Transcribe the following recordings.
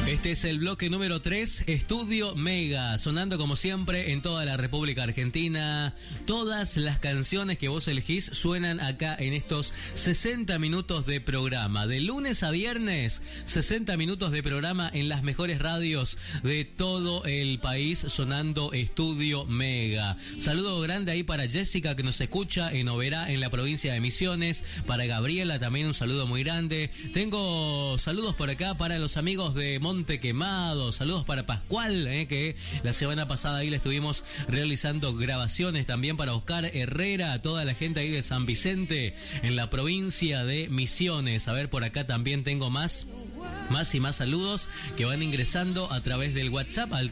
Este es el bloque número 3, Estudio Mega, sonando como siempre en toda la República Argentina. Todas las canciones que vos elegís suenan acá en estos 60 minutos de programa. De lunes a viernes, 60 minutos de programa en las mejores radios de todo el país, sonando Estudio Mega. Saludo grande ahí para Jessica, que nos escucha en Oberá, en la provincia de Misiones. Para Gabriela también un saludo muy grande. Tengo saludos por acá para los amigos de Monte Quemado. Saludos para Pascual, que la semana pasada ahí le estuvimos realizando grabaciones. También para Oscar Herrera, toda la gente ahí de San Vicente, en la provincia de Misiones. A ver, por acá también tengo más y más saludos que van ingresando a través del WhatsApp al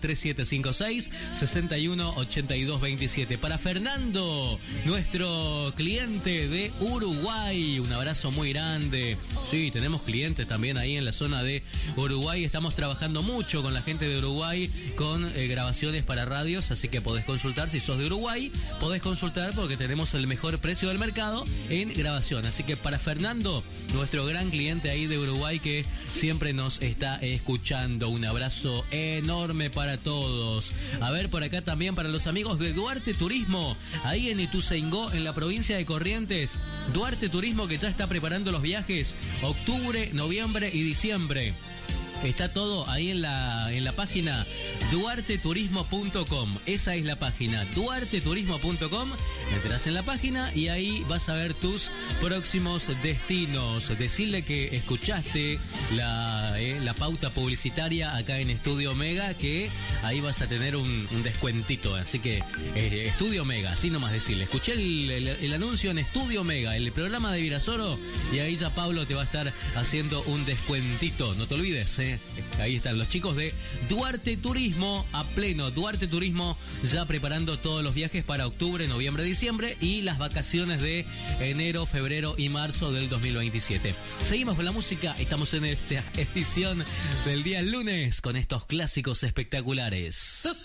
3756-618227. Para Fernando, nuestro cliente de Uruguay, un abrazo muy grande. Sí, tenemos clientes también ahí en la zona de Uruguay. Estamos trabajando mucho con la gente de Uruguay con grabaciones para radios, así que podés consultar. Si sos de Uruguay, podés consultar porque tenemos el mejor precio del mercado en grabación. Así que para Fernando, nuestro gran cliente ahí de Uruguay, que siempre nos está escuchando. Un abrazo enorme para todos. A ver, por acá también para los amigos de Duarte Turismo, ahí en Ituzaingó, en la provincia de Corrientes. Duarte Turismo, que ya está preparando los viajes octubre, noviembre y diciembre. Está todo ahí en la página duarteturismo.com. Esa es la página, duarteturismo.com. Entrás en la página y ahí vas a ver tus próximos destinos. Decirle que escuchaste la pauta publicitaria acá en Estudio Mega, que ahí vas a tener un descuentito. Así que Estudio Mega, así nomás decirle. Escuché el anuncio en Estudio Mega, el programa de Virasoro, y ahí ya Pablo te va a estar haciendo un descuentito. No te olvides, Ahí están los chicos de Duarte Turismo a pleno. Duarte Turismo ya preparando todos los viajes para octubre, noviembre, diciembre y las vacaciones de enero, febrero y marzo del 2027. Seguimos con la música. Estamos en esta edición del día lunes con estos clásicos espectaculares.